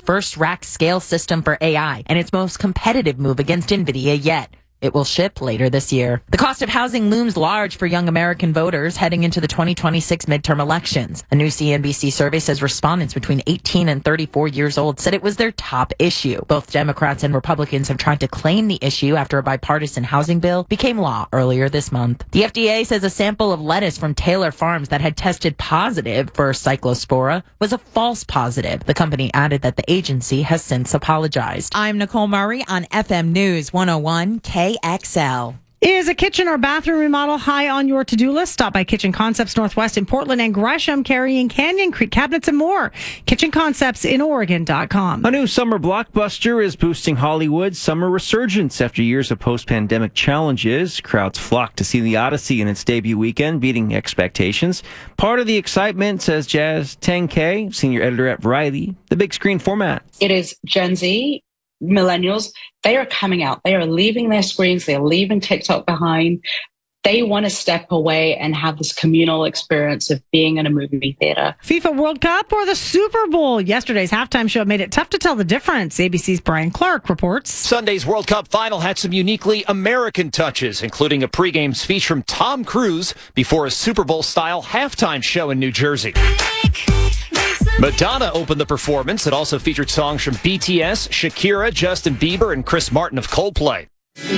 first rack scale system for AI and its most competitive move against NVIDIA yet. It will ship later this year. The cost of housing looms large for young American voters heading into the 2026 midterm elections. A new CNBC survey says respondents between 18 and 34 years old said it was their top issue. Both Democrats and Republicans have tried to claim the issue after a bipartisan housing bill became law earlier this month. The FDA says a sample of lettuce from Taylor Farms that had tested positive for Cyclospora was a false positive. The company added that the agency has since apologized. I'm Nicole Murray on FM News 101 KXL. Is a kitchen or bathroom remodel high on your to-do list? Stop by Kitchen Concepts Northwest in Portland and Gresham, carrying Canyon Creek cabinets and more. KitchenConceptsInOregon.com. A new summer blockbuster is boosting Hollywood's summer resurgence after years of post-pandemic challenges. Crowds flocked to see The Odyssey in its debut weekend, beating expectations. Part of the excitement, says Jazz Tangke, senior editor at Variety, the big screen format. It is Gen Z, millennials. They are coming out. They are leaving their screens. They're leaving TikTok behind. They want to step away and have this communal experience of being in a movie theater. FIFA World Cup or the Super Bowl? Yesterday's halftime show made it tough to tell the difference. ABC's Brian Clark reports. Sunday's World Cup final had some uniquely American touches, including a pregame speech from Tom Cruise before a Super Bowl-style halftime show in New Jersey. Madonna opened the performance. It also featured songs from BTS, Shakira, Justin Bieber, and Chris Martin of Coldplay.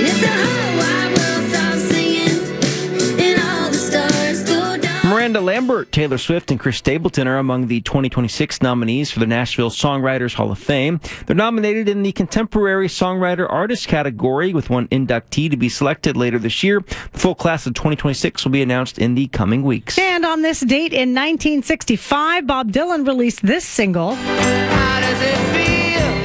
Miranda Lambert, Taylor Swift, and Chris Stapleton are among the 2026 nominees for the Nashville Songwriters Hall of Fame. They're nominated in the Contemporary Songwriter Artist category, with one inductee to be selected later this year. The full class of 2026 will be announced in the coming weeks. And on this date in 1965, Bob Dylan released this single. How does it feel?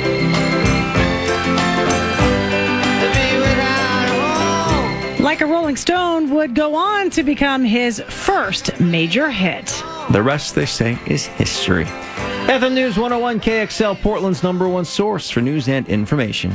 Like a Rolling Stone would go on to become his first major hit. The rest, they say, is history. FM News 101 KXL, Portland's number one source for news and information.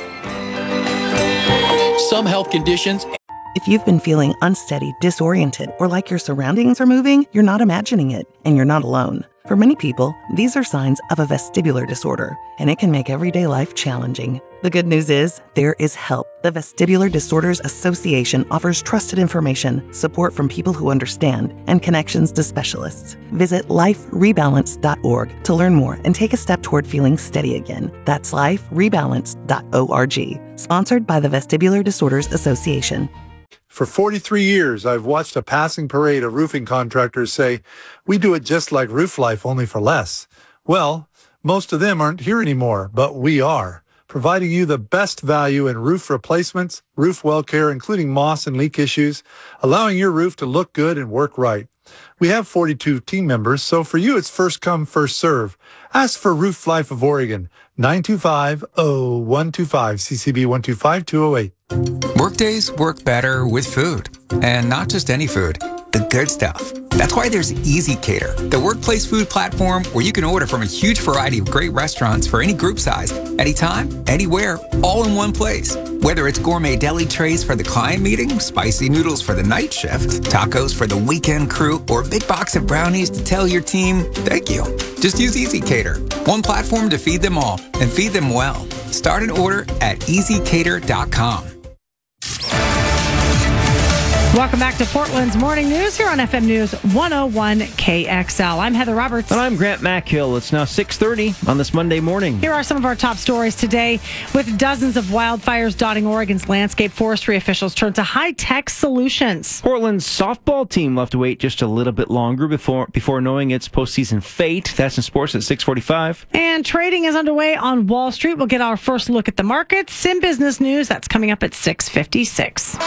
Some health conditions. If you've been feeling unsteady, disoriented, or like your surroundings are moving, you're not imagining it, and you're not alone. For many people, these are signs of a vestibular disorder, and it can make everyday life challenging. The good news is, there is help. The Vestibular Disorders Association offers trusted information, support from people who understand, and connections to specialists. Visit liferebalance.org to learn more and take a step toward feeling steady again. That's liferebalance.org. Sponsored by the Vestibular Disorders Association. For 43 years, I've watched a passing parade of roofing contractors say, "We do it just like Roof Life, only for less." Well, most of them aren't here anymore, but we are, providing you the best value in roof replacements, roof well care, including moss and leak issues, allowing your roof to look good and work right. We have 42 team members, so for you, it's first come, first serve. Ask for Roof Life of Oregon, 925-0125, CCB 125208. Workdays work better with food, and not just any food, the good stuff. That's why there's Easy Cater, the workplace food platform where you can order from a huge variety of great restaurants for any group size, anytime, anywhere, all in one place. Whether it's gourmet deli trays for the client meeting, spicy noodles for the night shift, tacos for the weekend crew, or a big box of brownies to tell your team, thank you. Just use Easy Cater, one platform to feed them all, and feed them well. Start an order at easycater.com. Welcome back to Portland's Morning News here on FM News 101 KXL. I'm Heather Roberts. And I'm Grant Mackhill. It's now 6:30 on this Monday morning. Here are some of our top stories today. With dozens of wildfires dotting Oregon's landscape, forestry officials turn to high-tech solutions. Portland's softball team will have to wait just a little bit longer before knowing its postseason fate. That's in sports at 6:45. And trading is underway on Wall Street. We'll get our first look at the markets. In business news, that's coming up at 6:56.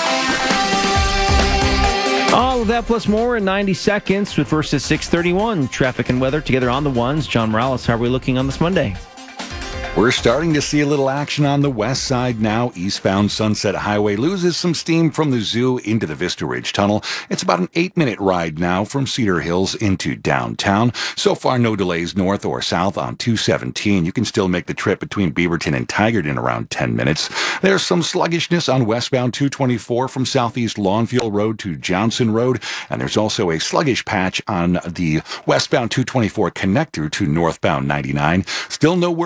All of that plus more in 90 seconds with versus 6:31. Traffic and weather together on the ones. John Morales, how are we looking on this Monday? We're starting to see a little action on the west side now. Eastbound Sunset Highway loses some steam from the zoo into the Vista Ridge Tunnel. It's about an 8-minute ride now from Cedar Hills into downtown. So far, no delays north or south on 217. You can still make the trip between Beaverton and Tigard in around 10 minutes. There's some sluggishness on westbound 224 from Southeast Lawnfield Road to Johnson Road. And there's also a sluggish patch on the westbound 224 connector to northbound 99. Still no